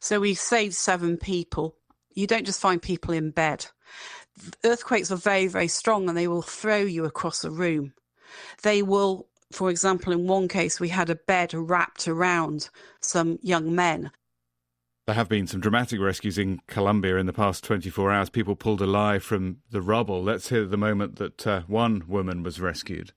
So we saved 7 people. You don't just find people in bed. Earthquakes are very, very strong, and they will throw you across a room. They will, for example, in one case, we had a bed wrapped around some young men. There have been some dramatic rescues in Colombia in the past 24 hours. People pulled alive from the rubble. Let's hear the moment that one woman was rescued.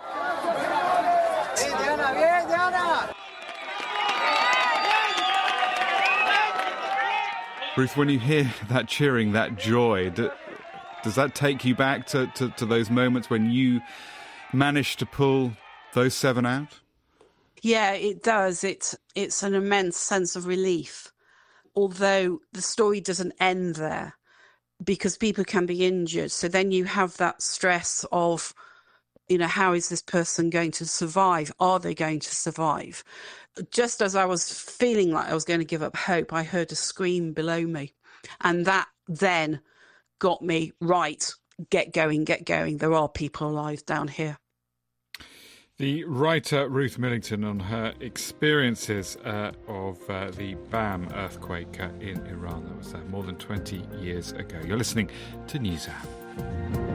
Ruth, when you hear that cheering, that joy, does that take you back to those moments when you managed to pull those 7 out? Yeah, it does. It's an immense sense of relief. Although the story doesn't end there, because people can be injured. So then you have that stress of, how is this person going to survive? Are they going to survive? Just as I was feeling like I was going to give up hope, I heard a scream below me. And that then got me, right, get going. There are people alive down here. The writer Ruth Millington on her experiences of the Bam earthquake in Iran. That was more than 20 years ago. You're listening to NewsHour.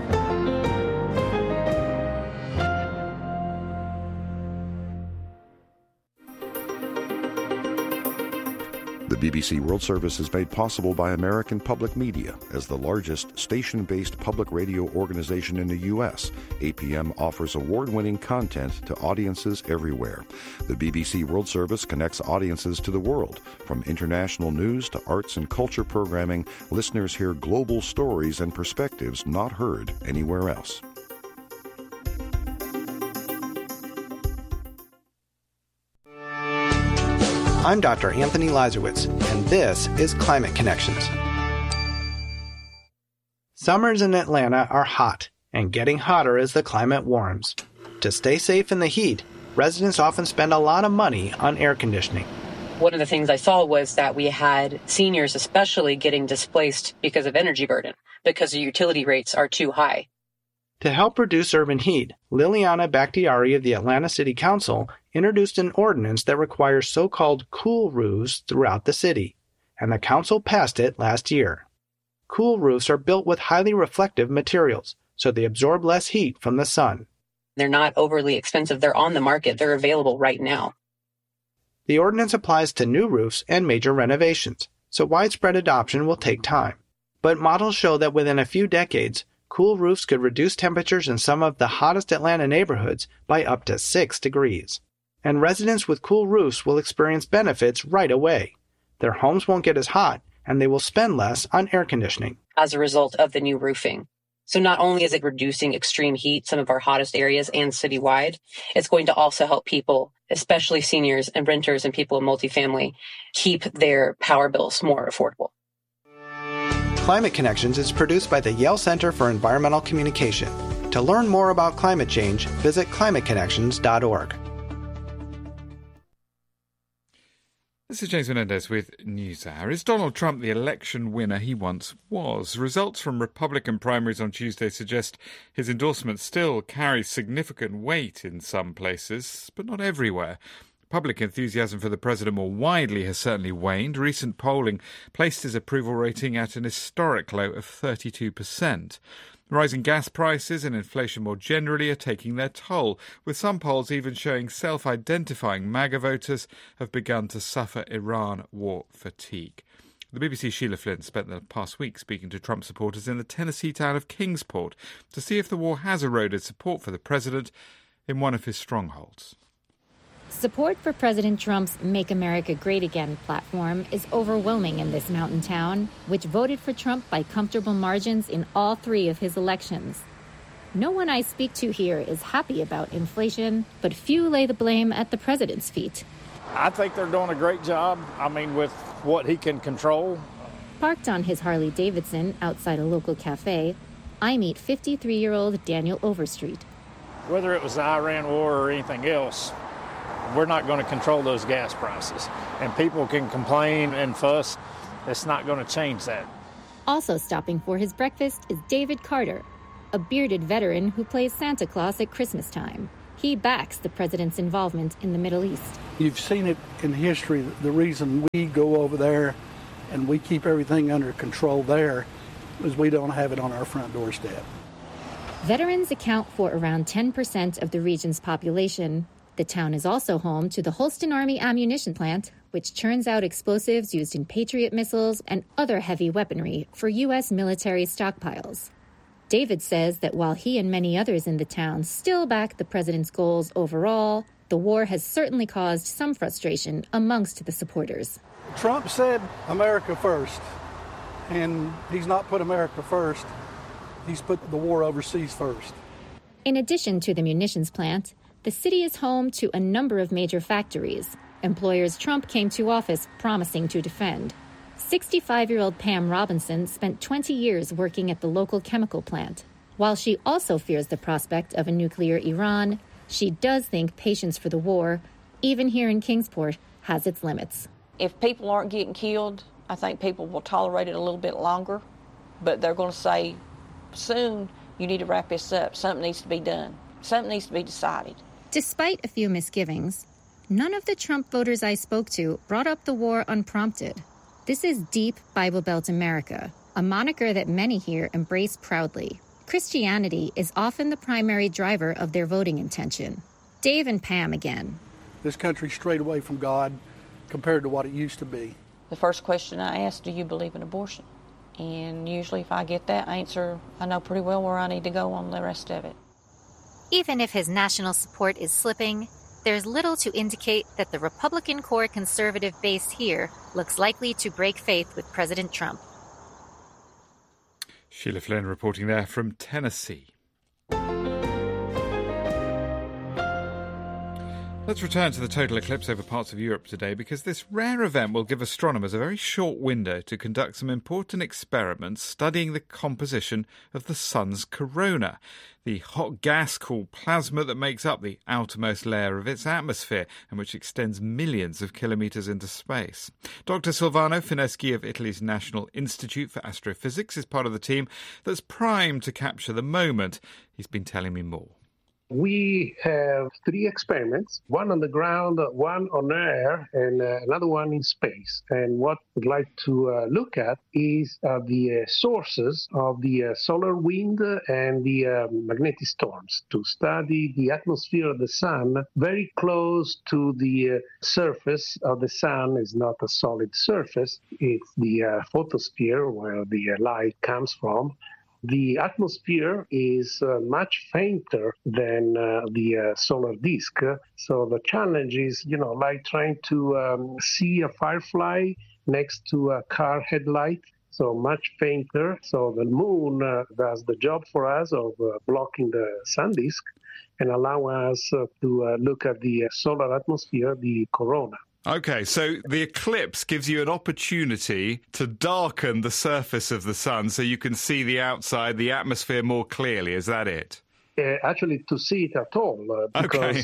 The BBC World Service is made possible by American Public Media. As the largest station-based public radio organization in the U.S., APM offers award-winning content to audiences everywhere. The BBC World Service connects audiences to the world. From international news to arts and culture programming, listeners hear global stories and perspectives not heard anywhere else. I'm Dr. Anthony Lazarowitz, and this is Climate Connections. Summers in Atlanta are hot, and getting hotter as the climate warms. To stay safe in the heat, residents often spend a lot of money on air conditioning. One of the things I saw was that we had seniors especially getting displaced because of energy burden, because the utility rates are too high. To help reduce urban heat, Liliana Bakhtiari of the Atlanta City Council introduced an ordinance that requires so-called cool roofs throughout the city, and the council passed it last year. Cool roofs are built with highly reflective materials, so they absorb less heat from the sun. They're not overly expensive. They're on the market. They're available right now. The ordinance applies to new roofs and major renovations, so widespread adoption will take time. But models show that within a few decades, cool roofs could reduce temperatures in some of the hottest Atlanta neighborhoods by up to 6 degrees. And residents with cool roofs will experience benefits right away. Their homes won't get as hot, and they will spend less on air conditioning. As a result of the new roofing. So not only is it reducing extreme heat, some of our hottest areas and citywide, it's going to also help people, especially seniors and renters and people in multifamily, keep their power bills more affordable. Climate Connections is produced by the Yale Center for Environmental Communication. To learn more about climate change, visit climateconnections.org. This is James Menendez with NewsHour. Is Donald Trump the election winner he once was? Results from Republican primaries on Tuesday suggest his endorsement still carries significant weight in some places, but not everywhere. Public enthusiasm for the president more widely has certainly waned. Recent polling placed his approval rating at an historic low of 32%. Rising gas prices and inflation more generally are taking their toll, with some polls even showing self-identifying MAGA voters have begun to suffer Iran war fatigue. The BBC's Sheila Flynn spent the past week speaking to Trump supporters in the Tennessee town of Kingsport to see if the war has eroded support for the president in one of his strongholds. Support for President Trump's Make America Great Again platform is overwhelming in this mountain town, which voted for Trump by comfortable margins in all 3 of his elections. No one I speak to here is happy about inflation, but few lay the blame at the president's feet. I think they're doing a great job, with what he can control. Parked on his Harley Davidson outside a local cafe, I meet 53-year-old Daniel Overstreet. Whether it was the Iran war or anything else, we're not going to control those gas prices. And people can complain and fuss. It's not going to change that. Also stopping for his breakfast is David Carter, a bearded veteran who plays Santa Claus at Christmas time. He backs the president's involvement in the Middle East. You've seen it in history. The reason we go over there and we keep everything under control there is we don't have it on our front doorstep. Veterans account for around 10% of the region's population. The town is also home to the Holston Army Ammunition Plant, which churns out explosives used in Patriot missiles and other heavy weaponry for U.S. military stockpiles. David says that while he and many others in the town still back the president's goals overall, the war has certainly caused some frustration amongst the supporters. Trump said America first, and he's not put America first. He's put the war overseas first. In addition to the munitions plant, the city is home to a number of major factories, employers Trump came to office promising to defend. 65-year-old Pam Robinson spent 20 years working at the local chemical plant. While she also fears the prospect of a nuclear Iran, she does think patience for the war, even here in Kingsport, has its limits. If people aren't getting killed, I think people will tolerate it a little bit longer, but they're going to say, soon, you need to wrap this up. Something needs to be done. Something needs to be decided. Despite a few misgivings, none of the Trump voters I spoke to brought up the war unprompted. This is Deep Bible Belt America, a moniker that many here embrace proudly. Christianity is often the primary driver of their voting intention. Dave and Pam again. This country's strayed away from God compared to what it used to be. The first question I ask, do you believe in abortion? And usually if I get that answer, I know pretty well where I need to go on the rest of it. Even if his national support is slipping, there's little to indicate that the Republican core conservative base here looks likely to break faith with President Trump. Sheila Flynn reporting there from Tennessee. Let's return to the total eclipse over parts of Europe today, because this rare event will give astronomers a very short window to conduct some important experiments studying the composition of the sun's corona, the hot gas called plasma that makes up the outermost layer of its atmosphere and which extends millions of kilometres into space. Dr. Silvano Fineschi of Italy's National Institute for Astrophysics is part of the team that's primed to capture the moment. He's been telling me more. We have 3 experiments, one on the ground, one on air, and another one in space. And what we'd like to look at is the sources of the solar wind and the magnetic storms, to study the atmosphere of the sun very close to the surface of the sun. Is not a solid surface, it's the photosphere where the light comes from. The atmosphere is much fainter than the solar disk. So the challenge is, like trying to see a firefly next to a car headlight. So much fainter. So the moon does the job for us of blocking the sun disk and allow us to look at the solar atmosphere, the corona. OK, so the eclipse gives you an opportunity to darken the surface of the sun so you can see the outside, the atmosphere more clearly. Is that it? Actually, to see it at all, because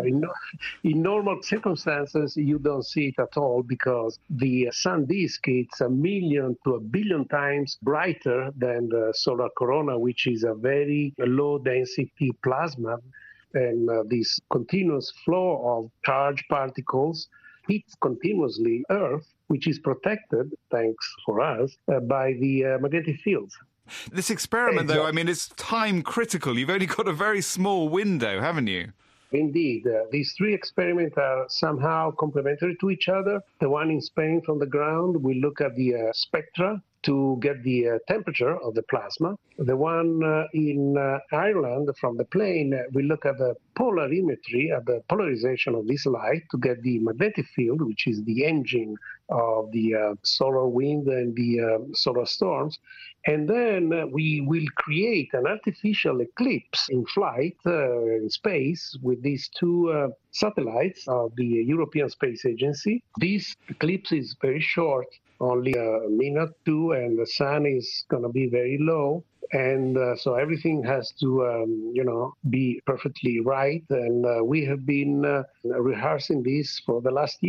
in normal circumstances, you don't see it at all, because the sun disk, it's 1 million to 1 billion times brighter than the solar corona, which is a very low-density plasma. And this continuous flow of charged particles heats continuously Earth, which is protected, thanks for us, by the magnetic fields. This experiment, though, it's time critical. You've only got a very small window, haven't you? Indeed. These 3 experiments are somehow complementary to each other. The one in Spain from the ground, we look at the spectra to get the temperature of the plasma. The one in Ireland from the plane, we look at the polarimetry, at the polarization of this light to get the magnetic field, which is the engine of the solar wind and the solar storms. And then we will create an artificial eclipse in flight in space with these 2 satellites of the European Space Agency. This eclipse is very short, only a minute, 2, and the sun is going to be very low. And so everything has to, be perfectly right. And we have been rehearsing this for the last year.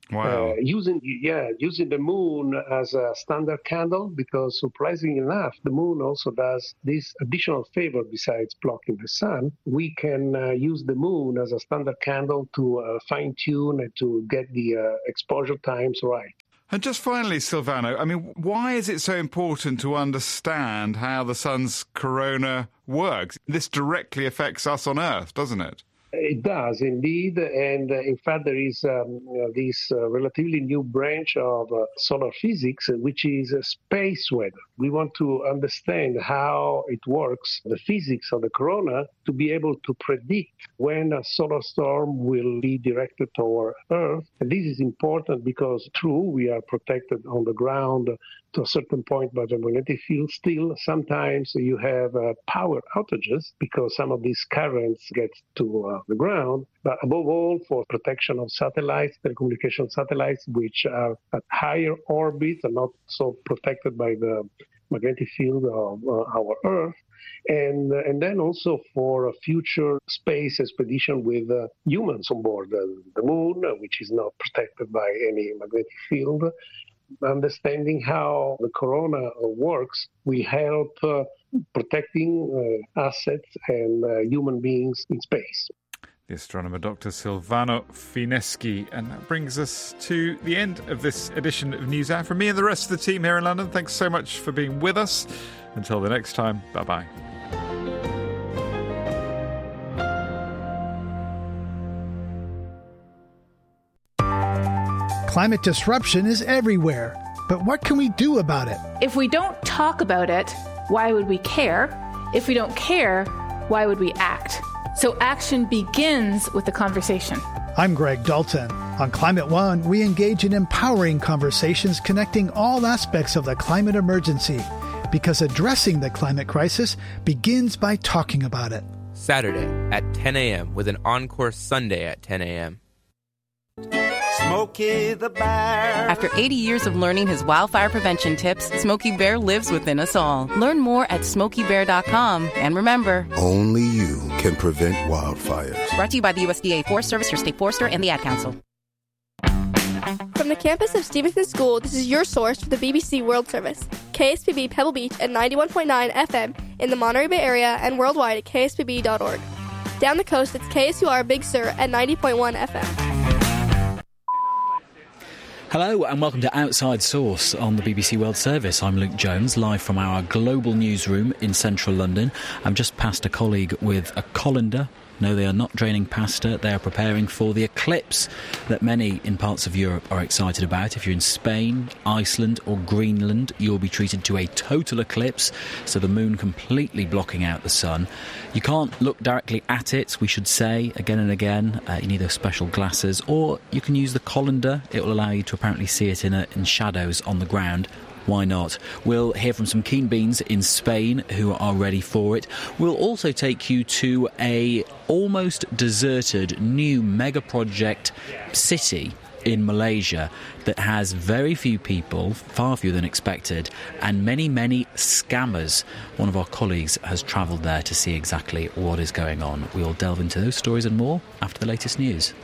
Wow. Using the moon as a standard candle, because surprisingly enough, the moon also does this additional favor besides blocking the sun. We can use the moon as a standard candle to fine-tune and to get the exposure times right. And just finally, Silvano, I mean, why is it so important to understand how the sun's corona works? This directly affects us on Earth, doesn't it? It does, indeed. And in fact, there is this relatively new branch of solar physics, which is space weather. We want to understand how it works, the physics of the corona, to be able to predict when a solar storm will be directed toward Earth. And this is important because, true, we are protected on the ground to a certain point by the magnetic field. Still, sometimes you have power outages because some of these currents get to the ground. But above all, for protection of satellites, telecommunication satellites, which are at higher orbit and not so protected by the magnetic field of our Earth. And then also for a future space expedition with humans on board the moon, which is not protected by any magnetic field. Understanding how the corona works, we help protecting assets and human beings in space. The astronomer Dr. Silvano Fineschi. And that brings us to the end of this edition of News Hour. From me and the rest of the team here in London, thanks so much for being with us. Until the next time, bye-bye. Climate disruption is everywhere. But what can we do about it? If we don't talk about it, why would we care? If we don't care, why would we act? So action begins with the conversation. I'm Greg Dalton. On Climate One, we engage in empowering conversations connecting all aspects of the climate emergency, because addressing the climate crisis begins by talking about it. Saturday at 10 a.m. with an encore Sunday at 10 a.m. Smokey the Bear. After 80 years of learning his wildfire prevention tips, Smokey Bear lives within us all. Learn more at SmokeyBear.com. And remember, only you can prevent wildfires. Brought to you by the USDA Forest Service, your state forester, and the Ad Council. From the campus of Stevenson School, this is your source for the BBC World Service. KSPB Pebble Beach at 91.9 FM in the Monterey Bay area and worldwide at kspb.org. Down the coast, it's KSUR Big Sur at 90.1 FM. Hello and welcome to Outside Source on the BBC World Service. I'm Luke Jones, live from our global newsroom in central London. I'm just past a colleague with a colander. No, they are not draining pasta. They are preparing for the eclipse that many in parts of Europe are excited about. If you're in Spain, Iceland or Greenland, you'll be treated to a total eclipse, so the moon completely blocking out the sun. You can't look directly at it, we should say, again and again. You need those special glasses, or you can use the colander. It will allow you to apparently see it in shadows on the ground. Why not? We'll hear from some keen beans in Spain who are ready for it. We'll also take you to a almost deserted new mega project city in Malaysia that has very few people, far fewer than expected, and many, many scammers. One of our colleagues has travelled there to see exactly what is going on. We'll delve into those stories and more after the latest news.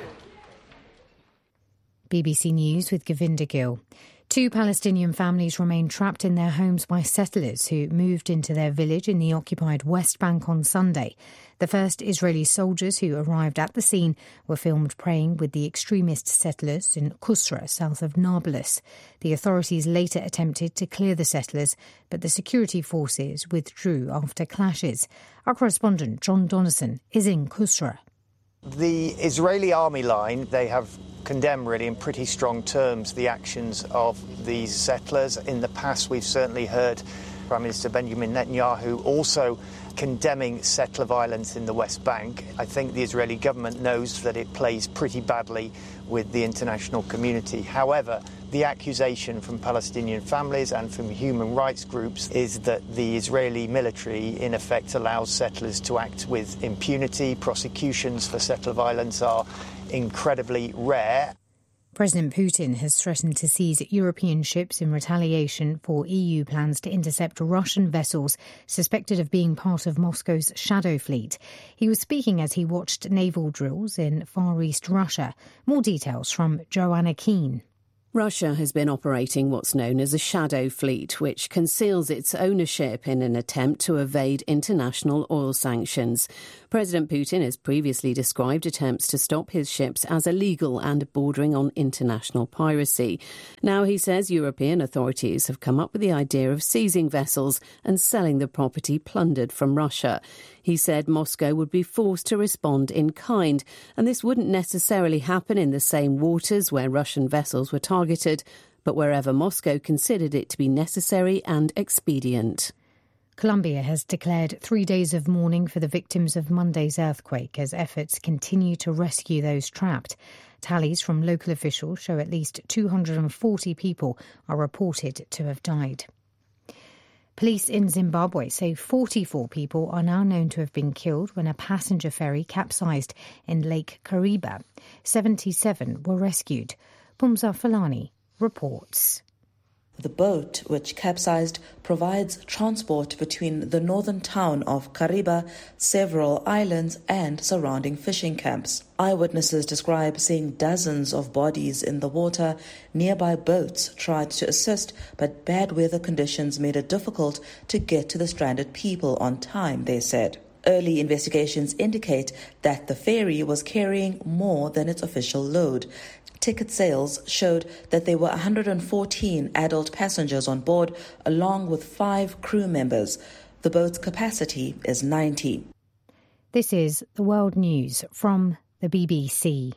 BBC News with Govinda Gill. 2 Palestinian families remain trapped in their homes by settlers who moved into their village in the occupied West Bank on Sunday. The first Israeli soldiers who arrived at the scene were filmed praying with the extremist settlers in Qusra, south of Nablus. The authorities later attempted to clear the settlers, but the security forces withdrew after clashes. Our correspondent John Donnison is in Qusra. The Israeli army line, they have condemned really in pretty strong terms the actions of these settlers. In the past, we've certainly heard Prime Minister Benjamin Netanyahu also condemning settler violence in the West Bank. I think the Israeli government knows that it plays pretty badly with the international community. However, the accusation from Palestinian families and from human rights groups is that the Israeli military, in effect, allows settlers to act with impunity. Prosecutions for settler violence are incredibly rare. President Putin has threatened to seize European ships in retaliation for EU plans to intercept Russian vessels suspected of being part of Moscow's shadow fleet. He was speaking as he watched naval drills in Far East Russia. More details from Joanna Keane. Russia has been operating what's known as a shadow fleet, which conceals its ownership in an attempt to evade international oil sanctions. President Putin has previously described attempts to stop his ships as illegal and bordering on international piracy. Now he says European authorities have come up with the idea of seizing vessels and selling the property plundered from Russia. He said Moscow would be forced to respond in kind, and this wouldn't necessarily happen in the same waters where Russian vessels were targeted, but wherever Moscow considered it to be necessary and expedient. Colombia has declared 3 days of mourning for the victims of Monday's earthquake as efforts continue to rescue those trapped. Tallies from local officials show at least 240 people are reported to have died. Police in Zimbabwe say 44 people are now known to have been killed when a passenger ferry capsized in Lake Kariba. 77 were rescued. Pumza Falani reports. The boat, which capsized, provides transport between the northern town of Kariba, several islands and surrounding fishing camps. Eyewitnesses describe seeing dozens of bodies in the water. Nearby boats tried to assist, but bad weather conditions made it difficult to get to the stranded people on time, they said. Early investigations indicate that the ferry was carrying more than its official load. Ticket sales showed that there were 114 adult passengers on board, along with 5 crew members. The boat's capacity is 90. This is the World News from the BBC.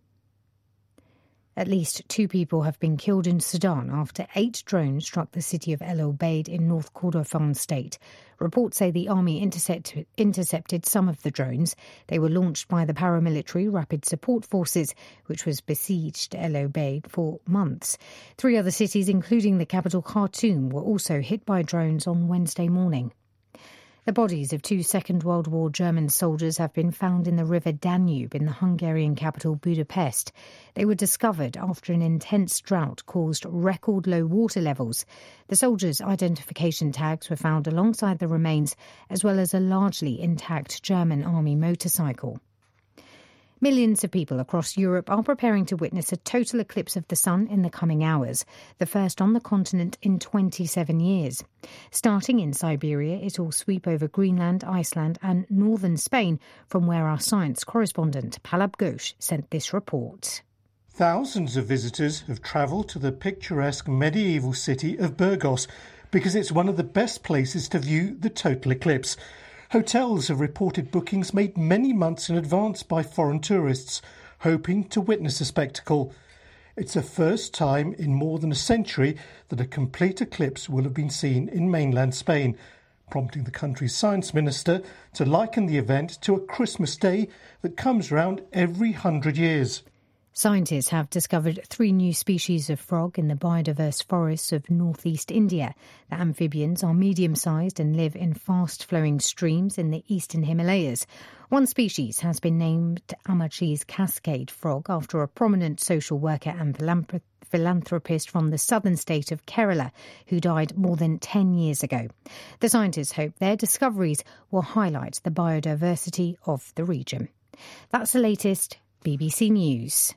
At least 2 people have been killed in Sudan after 8 drones struck the city of El Obeid in North Kordofan state. Reports say the army intercepted some of the drones. They were launched by the paramilitary Rapid Support Forces, which was besieged El Obeid for months. 3 other cities, including the capital Khartoum, were also hit by drones on Wednesday morning. The bodies of 2 Second World War German soldiers have been found in the River Danube in the Hungarian capital Budapest. They were discovered after an intense drought caused record low water levels. The soldiers' identification tags were found alongside the remains, as well as a largely intact German army motorcycle. Millions of people across Europe are preparing to witness a total eclipse of the sun in the coming hours, the first on the continent in 27 years. Starting in Siberia, it will sweep over Greenland, Iceland and northern Spain, from where our science correspondent Palab Ghosh sent this report. Thousands of visitors have travelled to the picturesque medieval city of Burgos because it's one of the best places to view the total eclipse. Hotels have reported bookings made many months in advance by foreign tourists, hoping to witness the spectacle. It's the first time in more than a century that a complete eclipse will have been seen in mainland Spain, prompting the country's science minister to liken the event to a Christmas day that comes around every 100 years. Scientists have discovered 3 new species of frog in the biodiverse forests of northeast India. The amphibians are medium-sized and live in fast-flowing streams in the eastern Himalayas. One species has been named Amachi's cascade frog after a prominent social worker and philanthropist from the southern state of Kerala who died more than 10 years ago. The scientists hope their discoveries will highlight the biodiversity of the region. That's the latest BBC News.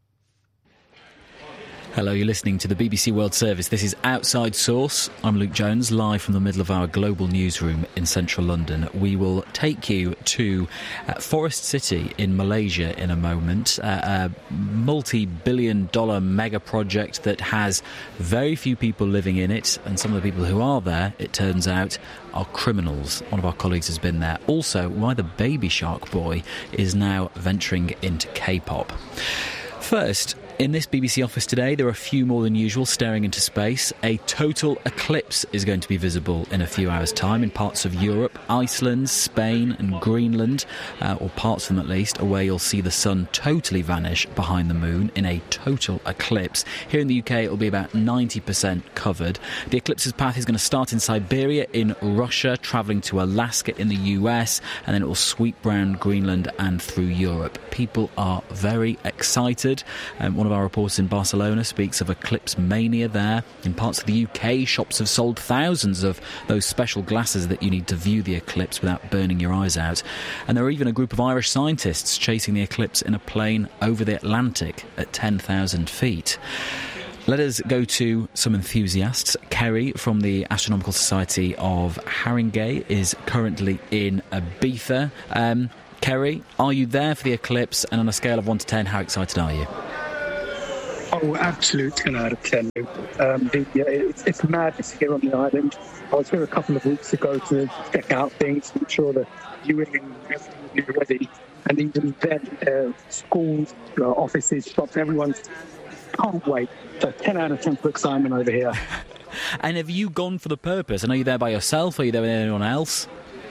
Hello, you're listening to the BBC World Service. This is Outside Source. I'm Luke Jones, live from the middle of our global newsroom in central London. We will take you to Forest City in Malaysia in a moment, a multi-billion-dollar mega project that has very few people living in it, and some of the people who are there, it turns out, are criminals. One of our colleagues has been there. Also, why the Baby Shark Boy is now venturing into K-pop. First, in this BBC office today, there are a few more than usual staring into space. A total eclipse is going to be visible in a few hours' time in parts of Europe, Iceland, Spain and Greenland, or parts of them at least, where you'll see the sun totally vanish behind the moon in a total eclipse. Here in the UK, it'll be about 90% covered. The eclipse's path is going to start in Siberia in Russia, travelling to Alaska in the US, and then it will sweep round Greenland and through Europe. People are very excited. One one of our reporters in Barcelona speaks of eclipse mania there. In parts of the UK, shops have sold thousands of those special glasses that you need to view the eclipse without burning your eyes out. And there are even a group of Irish scientists chasing the eclipse in a plane over the Atlantic at 10,000 feet. Let us go to some enthusiasts. Kerry from the Astronomical Society of Haringey is currently in Ibiza. Kerry, are you there for the eclipse? And on a scale of 1 to 10, how excited are you? Oh, absolute 10 out of 10. It's madness here on the island. I was here a couple of weeks ago to check out things, make sure the viewing and everything would be ready. And even then, schools, offices, shops, everyone's can't wait. So 10 out of 10 for excitement over here. And have you gone for the purpose? And are you there by yourself? Or are you there with anyone else?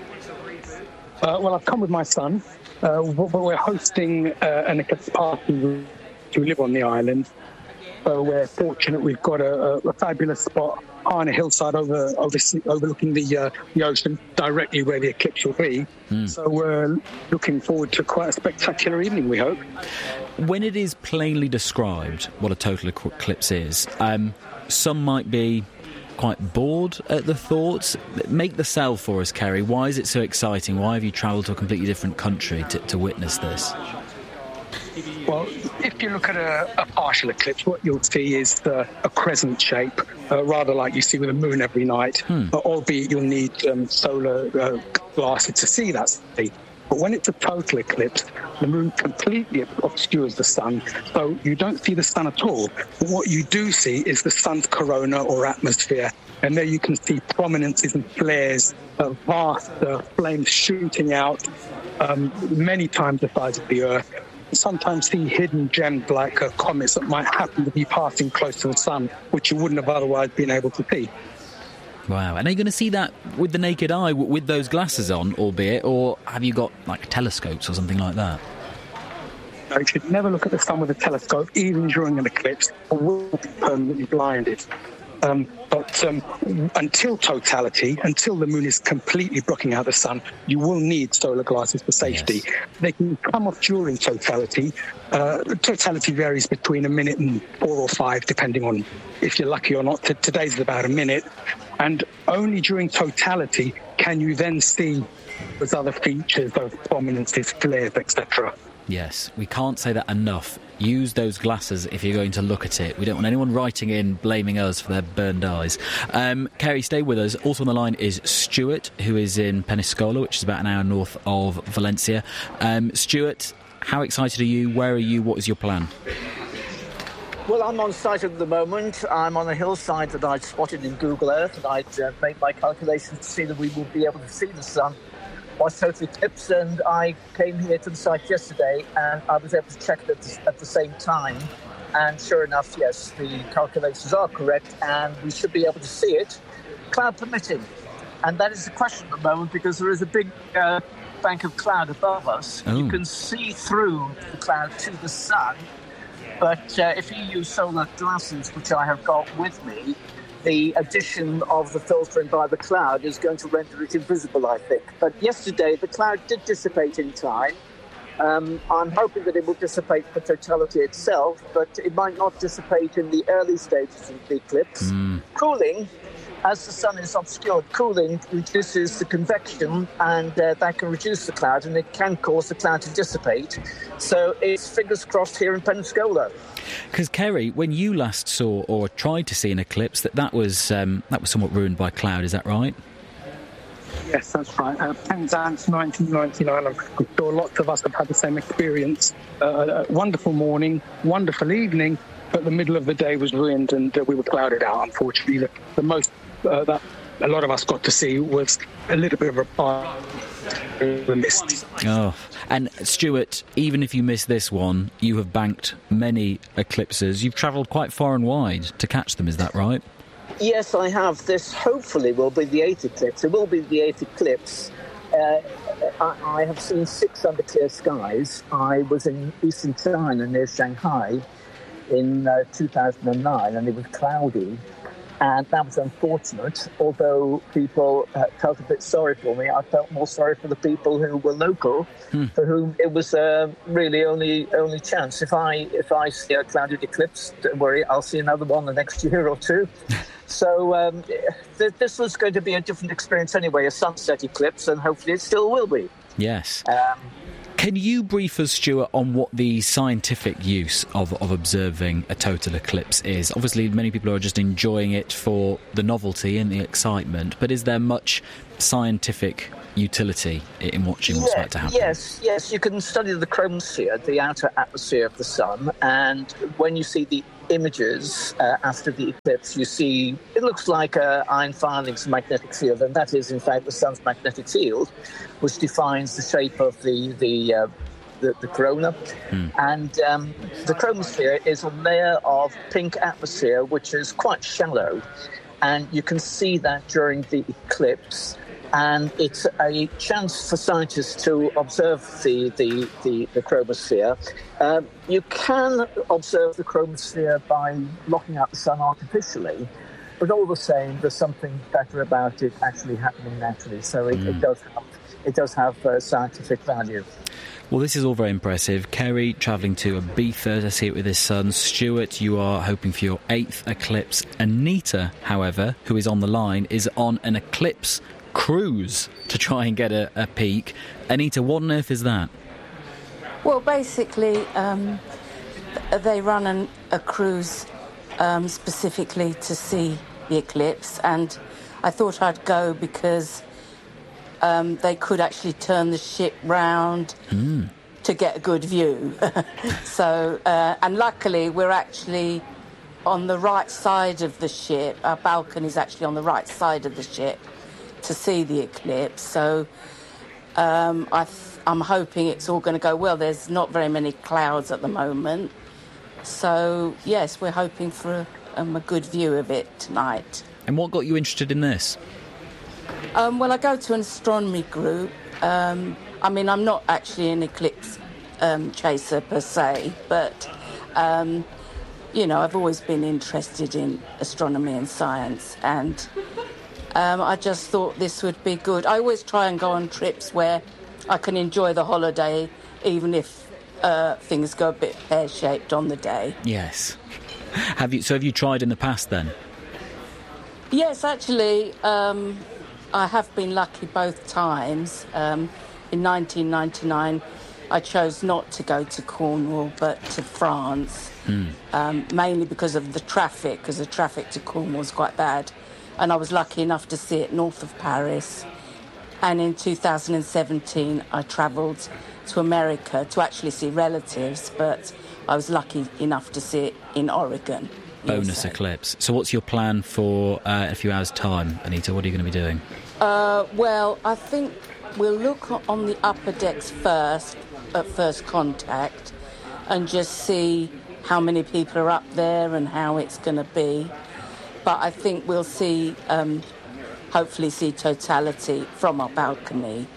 Well, I've come with my son. We're hosting an eclipse party to live on the island. So we're fortunate we've got a fabulous spot on a hillside overlooking the ocean, directly where the eclipse will be. So we're looking forward to quite a spectacular evening, we hope. When it is plainly described what a total eclipse is, some might be quite bored at the thought. Make the sell for us, Kerry. Why is it so exciting? Why have you travelled to a completely different country to witness this? Well, if you look at a partial eclipse, what you'll see is a crescent shape, rather like you see with the moon every night, albeit you'll need solar glasses to see that. But when it's a total eclipse, the moon completely obscures the sun, so you don't see the sun at all. But what you do see is the sun's corona or atmosphere, and there you can see prominences and flares of vast flames shooting out many times the size of the Earth. Sometimes see hidden gems like comets that might happen to be passing close to the sun, which you wouldn't have otherwise been able to see. Wow. And are you going to see that with the naked eye, with those glasses on, albeit, or have you got, like, telescopes or something like that? No, you should never look at the sun with a telescope, even during an eclipse, or will be permanently blinded. But until totality, until the moon is completely blocking out the sun, you will need solar glasses for safety. Yes. They can come off during totality. Totality varies between a minute and 4 or 5, depending on if you're lucky or not. Today's about a minute. And only during totality can you then see those other features, those prominences, flares, etc. Yes, we can't say that enough. Use those glasses if you're going to look at it. We don't want anyone writing in blaming us for their burned eyes. Kerry, stay with us. Also on the line is Stuart, who is in Peniscola, which is about an hour north of Valencia. Stuart, how excited are you? Where are you? What is your plan? Well, I'm on site at the moment. I'm on a hillside that I'd spotted in Google Earth, and I'd made my calculations to see that we would be able to see the sun by total eclipse, and I came here to the site yesterday and I was able to check it at the same time, and sure enough, yes, the calculations are correct and we should be able to see it, cloud permitting. And that is the question at the moment, because there is a big bank of cloud above us. You can see through the cloud to the sun, but if you use solar glasses, which I have got with me, the addition of the filtering by the cloud is going to render it invisible, I think. But yesterday, the cloud did dissipate in time. I'm hoping that it will dissipate for totality itself, but it might not dissipate in the early stages of the eclipse. Cooling, as the sun is obscured, cooling reduces the convection, and that can reduce the cloud, and it can cause the cloud to dissipate. So it's fingers crossed here in Peniscola. Because, Kerry, when you last saw or tried to see an eclipse, that was somewhat ruined by cloud, is that right? Yes, that's right. Penzance, 1999. I'm sure lots of us have had the same experience. A wonderful morning, wonderful evening, but the middle of the day was ruined and we were clouded out, unfortunately. The most that a lot of us got to see was a little bit of a part of the mist. Oh, and Stuart, even if you miss this one, you have banked many eclipses. You've travelled quite far and wide to catch them, is that right? Yes, I have. This hopefully will be the 8th eclipse. It will be the 8th eclipse. I have seen 6 under clear skies. I was in eastern China near Shanghai in 2009, and it was cloudy. And that was unfortunate. Although people felt a bit sorry for me, I felt more sorry for the people who were local, for whom it was really only chance. If I see a clouded eclipse, don't worry, I'll see another one the next year or two. So this was going to be a different experience anyway, a sunset eclipse, and hopefully it still will be. Yes. Can you brief us, Stuart, on what the scientific use of observing a total eclipse is? Obviously, many people are just enjoying it for the novelty and the excitement, but is there much scientific utility in watching what's about to happen? Yes. You can study the chromosphere, the outer atmosphere of the sun, and when you see the images after the eclipse, you see it looks like iron filings magnetic field, and that is in fact the sun's magnetic field, which defines the shape of the corona. And the chromosphere is a layer of pink atmosphere which is quite shallow, and you can see that during the eclipse. And it's a chance for scientists to observe the chromosphere. You can observe the chromosphere by locking out the sun artificially, but all the same, there's something better about it actually happening naturally. So it does have scientific value. Well, this is all very impressive. Kerry travelling to Ibiza to see it with his son. Stuart, you are hoping for your 8th eclipse. Anita, however, who is on the line, is on an eclipse cruise to try and get a peek. Anita, what on earth is that? Well, basically, they run a cruise specifically to see the eclipse, and I thought I'd go because they could actually turn the ship round to get a good view. So, and luckily, we're actually on the right side of the ship. Our balcony is actually on the right side of the ship to see the eclipse, so I'm hoping it's all going to go well. There's not very many clouds at the moment, so yes, we're hoping for a good view of it tonight. And what got you interested in this? Well, I go to an astronomy group. I'm not actually an eclipse chaser per se, but I've always been interested in astronomy and science, and I just thought this would be good. I always try and go on trips where I can enjoy the holiday, even if things go a bit pear-shaped on the day. Yes. Have you tried in the past then? Yes, actually, I have been lucky both times. In 1999, I chose not to go to Cornwall, but to France, mainly because of the traffic, because the traffic to Cornwall is quite bad. And I was lucky enough to see it north of Paris. And in 2017, I travelled to America to actually see relatives, but I was lucky enough to see it in Oregon. Bonus eclipse. So what's your plan for a few hours' time, Anita? What are you going to be doing? Well, I think we'll look on the upper decks first, at first contact, and just see how many people are up there and how it's going to be. But I think we'll hopefully see totality from our balcony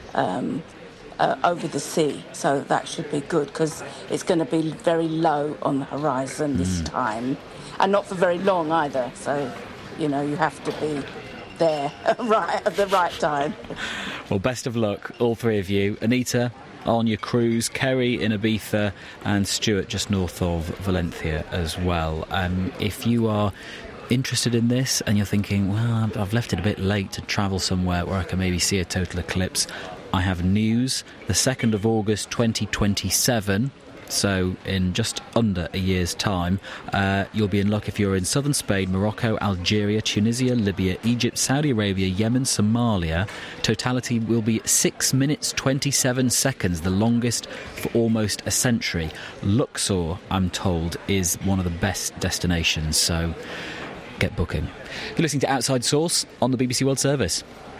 over the sea. So that should be good, because it's going to be very low on the horizon this time. And not for very long either. So, you have to be there right at the right time. Well, best of luck, all three of you. Anita on your cruise, Kerry in Ibiza, and Stuart just north of Valencia as well. If you are interested in this and you're thinking, well, I've left it a bit late to travel somewhere where I can maybe see a total eclipse, I have news. The 2nd of August 2027, so in just under a year's time, you'll be in luck if you're in southern Spain, Morocco, Algeria, Tunisia, Libya, Egypt, Saudi Arabia, Yemen, Somalia. Totality will be 6 minutes 27 seconds, the longest for almost a century. Luxor, I'm told, is one of the best destinations, so get booking. You're listening to Outside Source on the BBC World Service.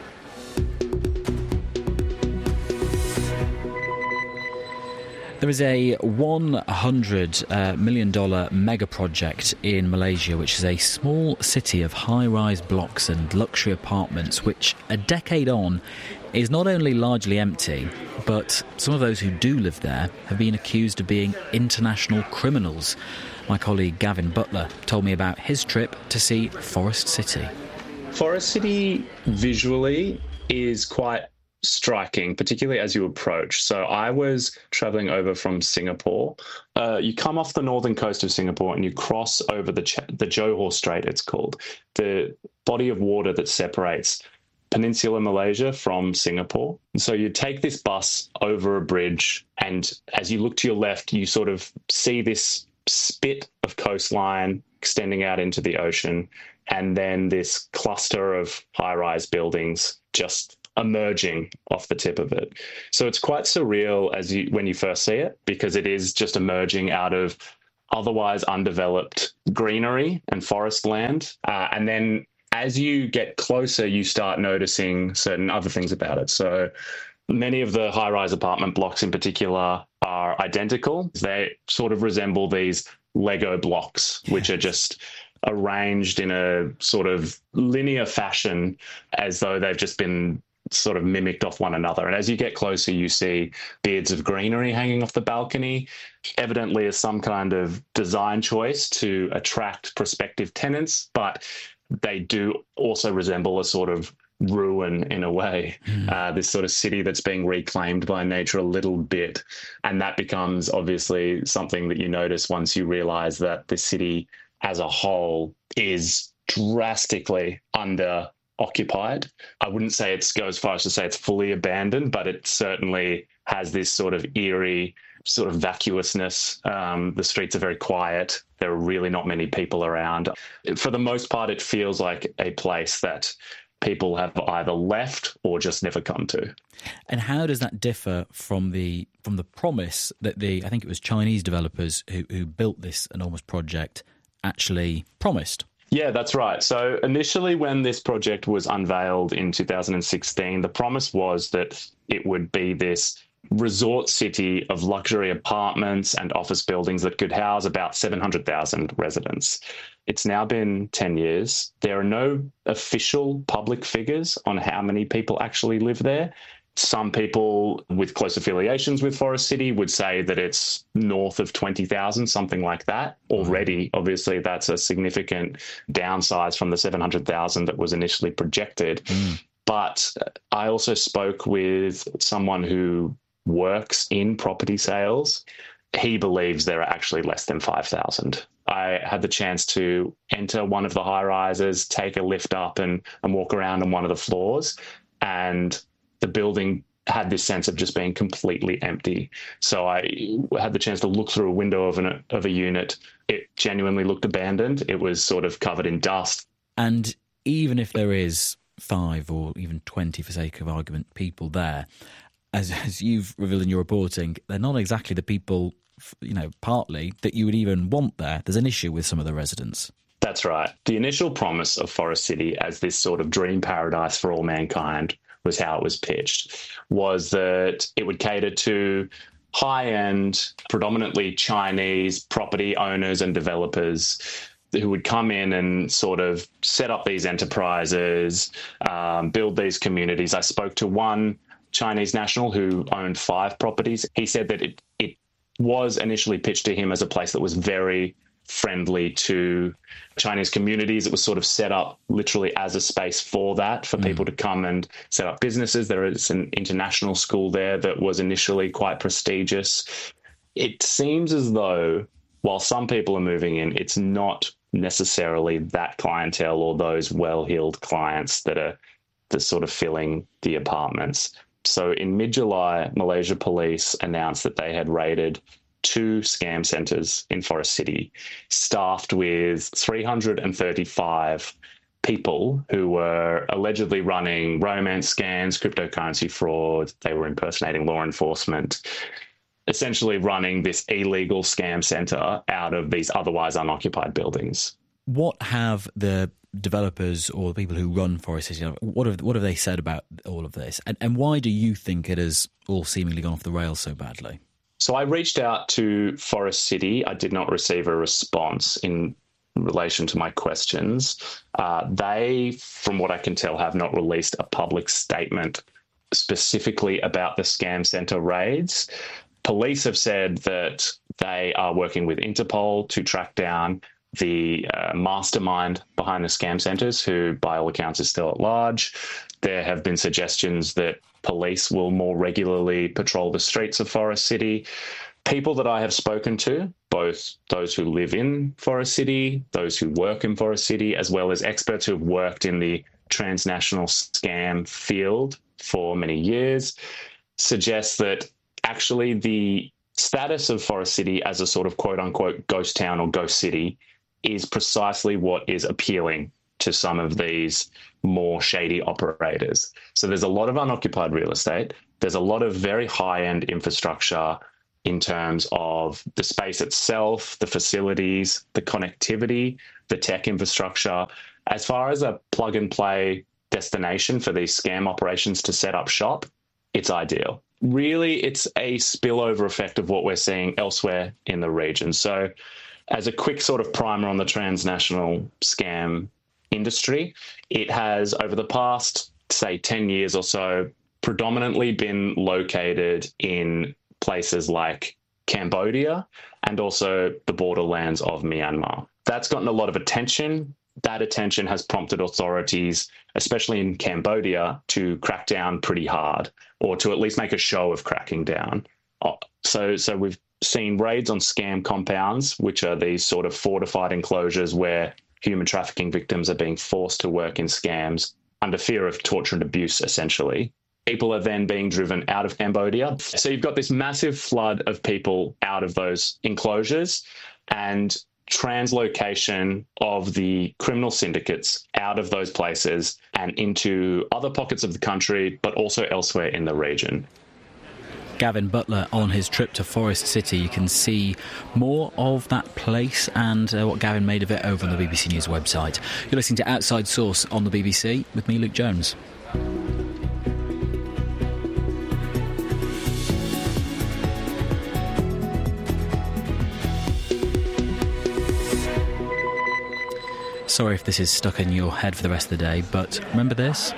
There is a $100 million mega project in Malaysia, which is a small city of high-rise blocks and luxury apartments, which a decade on is not only largely empty, but some of those who do live there have been accused of being international criminals. My colleague Gavin Butler told me about his trip to see Forest City. Forest City visually is quite striking, particularly as you approach. So I was travelling over from Singapore. You come off the northern coast of Singapore and you cross over the Johor Strait, it's called, the body of water that separates Peninsular Malaysia from Singapore. And so you take this bus over a bridge, and as you look to your left, you sort of see this spit of coastline extending out into the ocean, and then this cluster of high-rise buildings just emerging off the tip of it. So it's quite surreal when you first see it, because it is just emerging out of otherwise undeveloped greenery and forest land. And then as you get closer, you start noticing certain other things about it. So many of the high-rise apartment blocks in particular are identical. They sort of resemble these Lego blocks, which are just arranged in a sort of linear fashion as though they've just been sort of mimicked off one another. And as you get closer, you see beards of greenery hanging off the balcony, evidently as some kind of design choice to attract prospective tenants, but they do also resemble a sort of ruin in a way, this sort of city that's being reclaimed by nature a little bit. And that becomes obviously something that you notice once you realize that the city as a whole is drastically under occupied. I wouldn't say it goes as far as to say it's fully abandoned, but it certainly has this sort of eerie sort of vacuousness. The streets are very quiet. There are really not many people around. For the most part, it feels like a place that people have either left or just never come to. And how does that differ from the promise that I think it was Chinese developers who built this enormous project actually promised? Yeah, that's right. So initially when this project was unveiled in 2016, the promise was that it would be this resort city of luxury apartments and office buildings that could house about 700,000 residents. It's now been 10 years. There are no official public figures on how many people actually live there. Some people with close affiliations with Forest City would say that it's north of 20,000, something like that. Already, obviously, that's a significant downsize from the 700,000 that was initially projected. But I also spoke with someone who works in property sales. He believes there are actually less than 5,000. I had the chance to enter one of the high-rises, take a lift up and walk around on one of the floors, and the building had this sense of just being completely empty. So I had the chance to look through a window of a unit. It genuinely looked abandoned. It was sort of covered in dust. And even if there is 5 or even 20, for sake of argument, people there, as you've revealed in your reporting, they're not exactly the people, partly, that you would even want there. There's an issue with some of the residents. That's right. The initial promise of Forest City as this sort of dream paradise for all mankind was how it was pitched, was that it would cater to high-end, predominantly Chinese property owners and developers who would come in and sort of set up these enterprises, build these communities. I spoke to one Chinese national who owned 5 properties. He said that it was initially pitched to him as a place that was very friendly to Chinese communities. It was sort of set up literally as a space for that, for people to come and set up businesses. There is an international school there that was initially quite prestigious. It seems as though while some people are moving in, it's not necessarily that clientele or those well-heeled clients that are sort of filling the apartments. So in mid-July, Malaysia Police announced that they had raided 2 scam centres in Forest City, staffed with 335 people who were allegedly running romance scams, cryptocurrency fraud. They were impersonating law enforcement, essentially running this illegal scam centre out of these otherwise unoccupied buildings. What have the developers or the people who run Forest City, what have they said about all of this? And why do you think it has all seemingly gone off the rails so badly? So I reached out to Forest City. I did not receive a response in relation to my questions. They, from what I can tell, have not released a public statement specifically about the scam centre raids. Police have said that they are working with Interpol to track down the mastermind behind the scam centres, who, by all accounts, is still at large. There have been suggestions that police will more regularly patrol the streets of Forest City. People that I have spoken to, both those who live in Forest City, those who work in Forest City, as well as experts who have worked in the transnational scam field for many years, suggest that actually the status of Forest City as a sort of quote-unquote ghost town or ghost city is precisely what is appealing to some of these more shady operators. So there's a lot of unoccupied real estate. There's a lot of very high-end infrastructure in terms of the space itself, the facilities, the connectivity, the tech infrastructure. As far as a plug-and-play destination for these scam operations to set up shop, it's ideal. Really, it's a spillover effect of what we're seeing elsewhere in the region. So as a quick sort of primer on the transnational scam industry, it has, over the past, say, 10 years or so, predominantly been located in places like Cambodia and also the borderlands of Myanmar. That's gotten a lot of attention. That attention has prompted authorities, especially in Cambodia, to crack down pretty hard, or to at least make a show of cracking down. So we've seen raids on scam compounds, which are these sort of fortified enclosures where human trafficking victims are being forced to work in scams under fear of torture and abuse, essentially. People are then being driven out of Cambodia. So you've got this massive flood of people out of those enclosures, and translocation of the criminal syndicates out of those places and into other pockets of the country, but also elsewhere in the region. Gavin Butler on his trip to Forest City. You can see more of that place and what Gavin made of it over on the BBC News website. You're listening to Outside Source on the BBC with me, Luke Jones. Sorry if this is stuck in your head for the rest of the day, but remember this?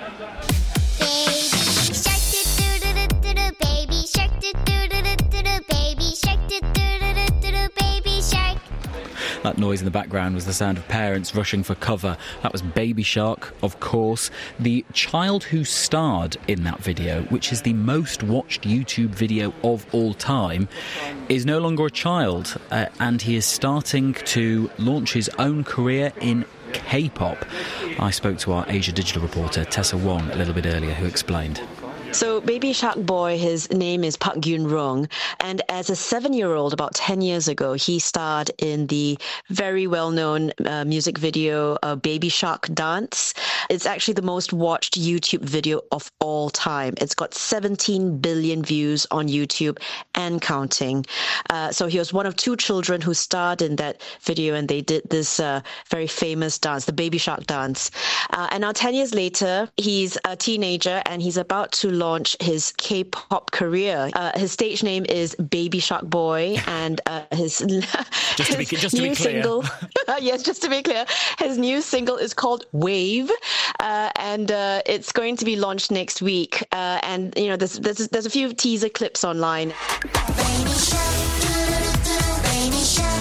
That noise in the background was the sound of parents rushing for cover. That was Baby Shark, of course. The child who starred in that video, which is the most watched YouTube video of all time, is no longer a child, and he is starting to launch his own career in K-pop. I spoke to our Asia Digital reporter Tessa Wong a little bit earlier, who explained. So Baby Shark Boy, his name is Park Yoon-rung, and as a 7-year-old, about 10 years ago, he starred in the very well-known music video Baby Shark Dance. It's actually the most watched YouTube video of all time. It's got 17 billion views on YouTube and counting. So he was one of 2 children who starred in that video, and they did this very famous dance, the Baby Shark Dance. And now 10 years later, he's a teenager, and he's about to launch his K-pop career. His stage name is Baby Shark Boy, and his new single, yes, just to be clear, his new single is called Wave, and it's going to be launched next week. And you know, there's a few teaser clips online. Baby Shark, Baby Shark.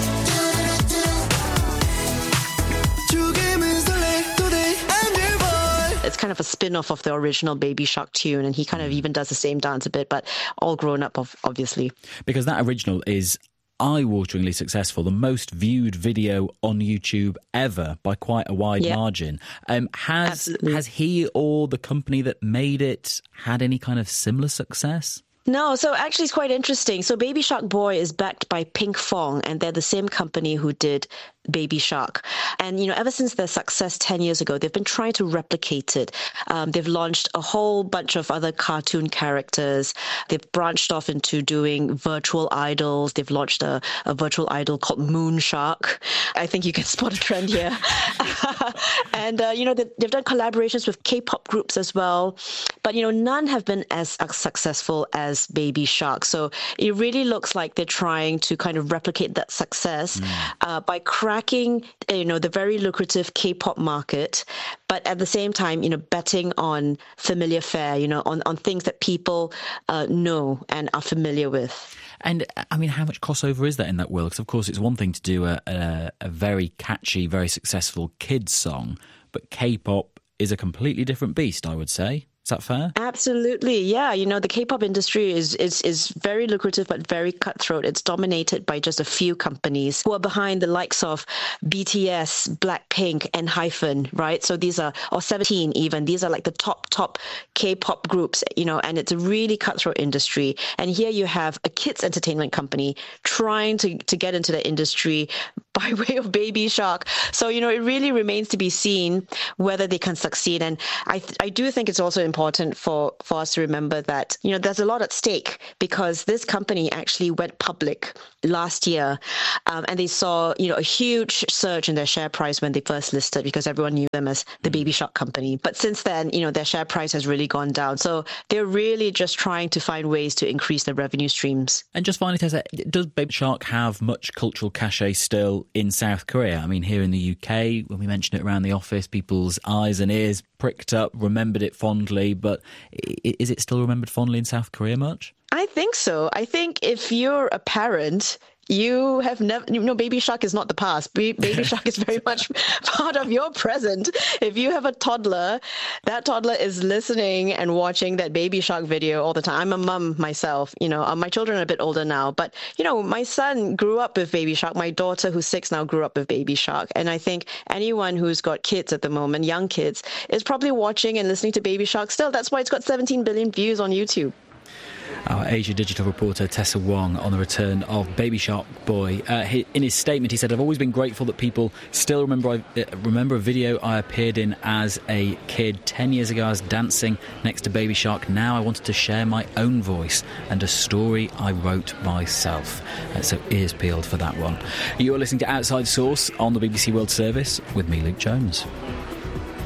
It's kind of a spin-off of the original Baby Shark tune, and he kind of even does the same dance a bit, but all grown up, obviously. Because that original is eye-wateringly successful, the most viewed video on YouTube ever by quite a wide margin. Has he or the company that made it had any kind of similar success? No, so actually it's quite interesting. So Baby Shark Boy is backed by Pinkfong, and they're the same company who did Baby Shark. And, you know, ever since their success 10 years ago, they've been trying to replicate it. They've launched a whole bunch of other cartoon characters. They've branched off into doing virtual idols. They've launched a virtual idol called Moon Shark. I think you can spot a trend here. And, they've done collaborations with K-pop groups as well. But, none have been as successful as Baby Shark. So it really looks like they're trying to kind of replicate that success by cracking, the very lucrative K-pop market, but at the same time, betting on familiar fare, on things that people know and are familiar with. And, I mean, how much crossover is there in that world? Because, of course, it's one thing to do a very catchy, very successful kids song, but K-pop is a completely different beast, I would say. Is that fair? Absolutely, yeah. The K-pop industry is very lucrative but very cutthroat. It's dominated by just a few companies who are behind the likes of BTS, Blackpink, and Hyphen, right? So these are, or 17 even, these are like the top K-pop groups, and it's a really cutthroat industry. And here you have a kids entertainment company trying to get into the industry by way of Baby Shark. So, it really remains to be seen whether they can succeed. And I do think it's also important for us to remember that, there's a lot at stake because this company actually went public last year and they saw, a huge surge in their share price when they first listed because everyone knew them as the Baby Shark company. But since then, their share price has really gone down. So they're really just trying to find ways to increase their revenue streams. And just finally, Tessa, does Baby Shark have much cultural cachet still in South Korea? I mean, here in the UK, when we mentioned it around the office, people's eyes and ears pricked up, remembered it fondly, but is it still remembered fondly in South Korea much? I think so. I think if you're a parent, you have never, Baby Shark is not the past. Baby Shark is very much part of your present. If you have a toddler, that toddler is listening and watching that Baby Shark video all the time. I'm a mum myself, my children are a bit older now, but, my son grew up with Baby Shark. My daughter, who's 6 now, grew up with Baby Shark. And I think anyone who's got kids at the moment, young kids, is probably watching and listening to Baby Shark still. That's why it's got 17 billion views on YouTube. Our Asia digital reporter Tessa Wong on the return of Baby Shark Boy. In his statement, he said, "I've always been grateful that people still remember a video I appeared in as a kid. 10 years ago, I was dancing next to Baby Shark. Now I wanted to share my own voice and a story I wrote myself." So ears peeled for that one. You're listening to Outside Source on the BBC World Service with me, Luke Jones.